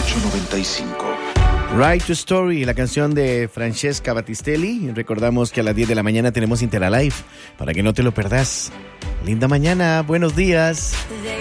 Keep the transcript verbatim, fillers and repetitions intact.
ocho noventa y cinco. Right to Story, la canción de Francesca Battistelli. Recordamos que a las diez de la mañana tenemos Interalive para que no te lo perdas. Linda mañana, buenos días.